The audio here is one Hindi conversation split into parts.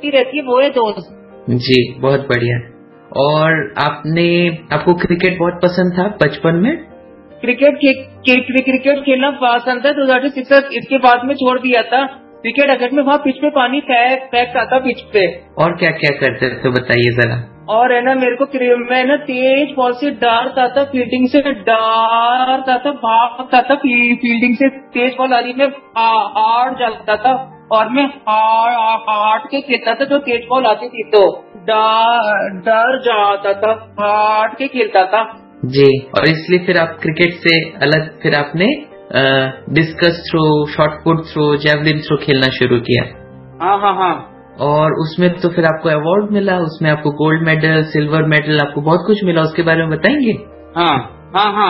दोस्ती रहती है, वो है दोस्त। जी, बहुत बढ़िया। और आपको क्रिकेट बहुत पसंद था बचपन में? क्रिकेट खेलना पसंद था। 2006 इसके बाद में छोड़ दिया था। क्रिकेट अगर में वहाँ पिच पे पानी फेंकता था पिच पे। और क्या क्या करते थे बताइए जरा। और है ना मेरे को मैं ना तेज बॉल से डालता था, फील्डिंग से डालता था, भागता था, फील्डिंग से तेज बॉल आ रही में हार जाता था। और मैं हार्ट के खेलता था, जो तेज बॉल आती थी तो डर जाता था, हार्ट के खेलता था। जी, और इसलिए फिर आप क्रिकेट से अलग फिर आपने discus throw, short put throw, javelin throw खेलना शुरू किया। हाँ। और उसमें तो फिर आपको अवार्ड मिला, उसमें आपको गोल्ड मेडल, सिल्वर मेडल, आपको बहुत कुछ मिला, उसके बारे में बताएंगे? हाँ।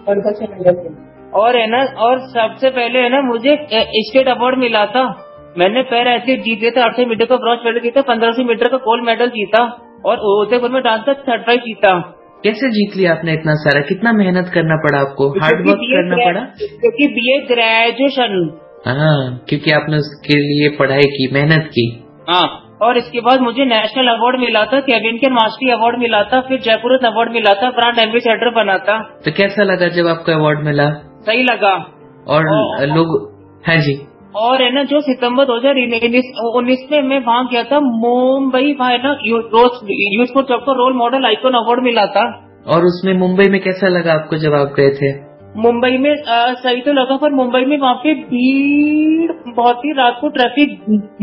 और है ना, और सबसे पहले है ना मुझे स्टेट अवार्ड मिला था। मैंने पैर एथलीट जीते थे, 800 मीटर का ब्रॉन्ज मेडल जीता, 1500 मीटर का गोल्ड मेडल जीता, और उदयपुर में डांस का 3rd प्राइज जीता। कैसे जीत लिया आपने इतना सारा? कितना मेहनत करना पड़ा आपको, हार्ड वर्क करना पड़ा? क्योंकि BA ग्रेजुएशन। हाँ, क्योंकि आपने उसके लिए पढ़ाई की, मेहनत की। हाँ, और इसके बाद मुझे नेशनल अवार्ड मिला था, केविन के मास्टरी अवार्ड मिला था, फिर जयपुर रत्न अवार्ड मिला था, ब्रांड एम्बेसडर बना था। तो कैसा लगा जब आपको अवार्ड मिला? सही लगा। और लोग, हाँ जी। और है ना जो सितंबर 2019 में मैं वहाँ गया था मुंबई, वहाँ ना यूथ फॉर जॉब को रोल मॉडल आइकॉन अवार्ड मिला था। और उसमें मुंबई में कैसा लगा आपको जब आप गए थे? मुंबई में सही तो लगा, पर मुंबई में वहाँ पे भीड़ बहुत ही, रात को ट्रैफिक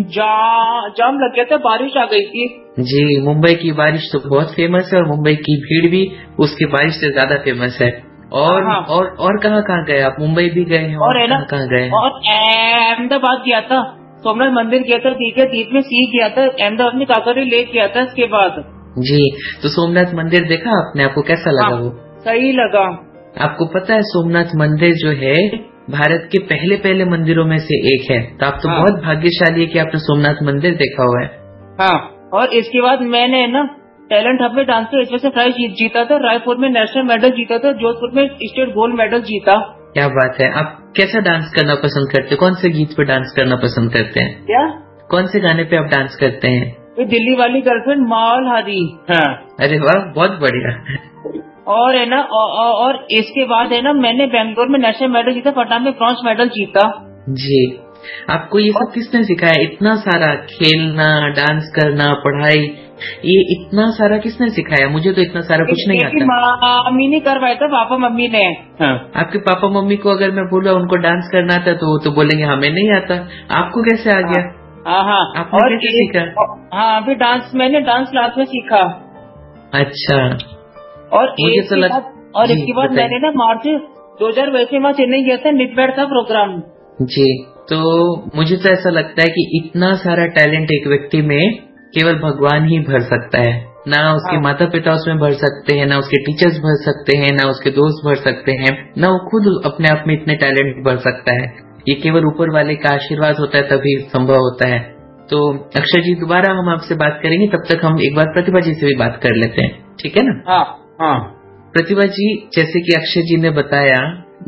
जाम लग गया था, बारिश आ गई थी। जी, मुंबई की बारिश तो बहुत फेमस है, और मुंबई की भीड़ भी उसकी बारिश से ज्यादा फेमस है। और कहाँ गए आप? मुंबई भी गए हैं, और कहाँ गए? और अहमदाबाद गया था, सोमनाथ मंदिर गया था, दीप में सीख गया था, अहमदाबाद में काकरी लेक गया था। इसके बाद जी, तो सोमनाथ मंदिर देखा आपने? आपको कैसा लगा? वो सही लगा। आपको पता है सोमनाथ मंदिर जो है भारत के पहले मंदिरों में से एक है, तो आप तो बहुत भाग्यशाली है कि आपने सोमनाथ मंदिर देखा हुआ है। हाँ, और इसके बाद मैंने ना टैलेंट हब में डांस के इसमें से प्राइज जीता था, रायपुर में नेशनल मेडल जीता था, जोधपुर में स्टेट गोल्ड मेडल जीता। क्या बात है। आप कैसा डांस करना पसंद करते हैं? कौन से गीत पे डांस करना पसंद करते हैं? क्या? कौन से गाने पे आप डांस करते हैं? दिल्ली वाली गर्लफ्रेंड मालहारी। हाँ। अरे वाह, बहुत बढ़िया। और है ना, और इसके बाद है ना मैंने बेंगलोर में नेशनल मेडल जीता, पटना में ब्रॉन्ज मेडल जीता। जी, आपको ये सब किसने सिखाया? इतना सारा खेलना, डांस करना, पढ़ाई, ये इतना सारा किसने सिखाया? मुझे तो इतना सारा कुछ नहीं आता। मम्मी ने करवाया था, पापा मम्मी ने। हाँ। आपके पापा मम्मी को अगर मैं बोला उनको डांस करना था तो वो तो बोलेंगे हमें नहीं आता। आपको कैसे आ गया? हाँ, आपने कैसे सीखा? हाँ, फिर मैंने डांस क्लास में सीखा। अच्छा। और इसके बाद मैंने ना मार्च 2022 में चेन्नई गया था, निटवेट था प्रोग्राम। जी, तो मुझे तो ऐसा लगता है कि इतना सारा टैलेंट एक व्यक्ति में केवल भगवान ही भर सकता है। ना उसके माता पिता उसमें भर सकते हैं, ना उसके टीचर्स भर सकते हैं, ना उसके दोस्त भर सकते हैं, ना वो खुद अपने आप में इतने टैलेंट भर सकता है। ये केवल ऊपर वाले का आशीर्वाद होता है, तभी संभव होता है। तो अक्षय जी, दोबारा हम आपसे बात करेंगे, तब तक हम एक बार प्रतिभा जी से भी बात कर लेते हैं, ठीक है ना? हाँ। प्रतिभा जी, जैसे कि अक्षय जी ने बताया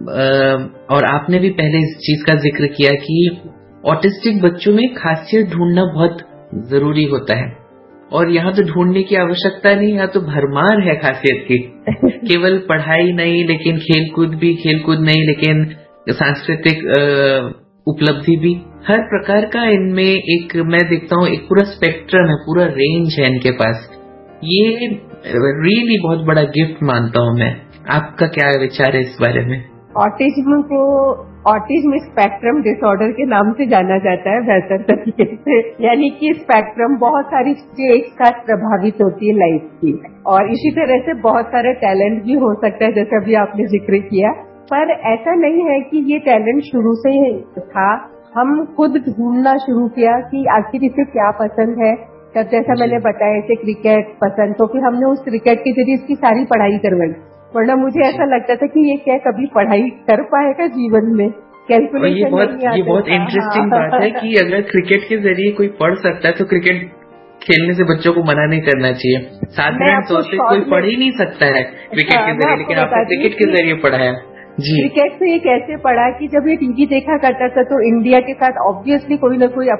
और आपने भी पहले इस चीज का जिक्र किया कि ऑटिस्टिक बच्चों में खासियत ढूंढना बहुत जरूरी होता है, और यहाँ तो ढूंढने की आवश्यकता नहीं, यहाँ तो भरमार है खासियत की। केवल पढ़ाई नहीं, लेकिन खेलकूद नहीं, लेकिन सांस्कृतिक उपलब्धि भी, हर प्रकार का इनमें एक मैं देखता हूँ, एक पूरा स्पेक्ट्रम है, पूरा रेंज है इनके पास। ये रियली बहुत बड़ा गिफ्ट मानता हूँ मैं। आपका क्या विचार है इस बारे में? ऑटिज्म को ऑटिज्म स्पेक्ट्रम डिसऑर्डर के नाम से जाना जाता है बेहतर तरीके से, यानी कि स्पेक्ट्रम बहुत सारी चीजें एक साथ प्रभावित होती है लाइफ की, और इसी तरह से बहुत सारे टैलेंट भी हो सकता है, जैसे अभी आपने जिक्र किया। पर ऐसा नहीं है कि ये टैलेंट शुरू से ही था, हम खुद ढूंढना शुरू किया कि आखिर इसे क्या पसंद है। तब जैसा मैंने बताया, इसे क्रिकेट पसंद, तो फिर हमने उस क्रिकेट के जरिए इसकी सारी पढ़ाई करवाई, वरना मुझे ऐसा लगता था कि ये क्या कभी पढ़ाई कर पाएगा जीवन में, कैलकुलेशन नहीं आता। ये बहुत इंटरेस्टिंग बात है कि अगर क्रिकेट के जरिए कोई पढ़ सकता है तो क्रिकेट खेलने से बच्चों को मना नहीं करना चाहिए। साधारण तौर से कोई पढ़ ही नहीं सकता है क्रिकेट के जरिए, लेकिन आपने क्रिकेट के जरिए पढ़ाया। जी, क्रिकेट से ये कैसे पढ़ा कि जब ये टीवी देखा करता था तो इंडिया के साथ ऑब्वियसली कोई ना कोई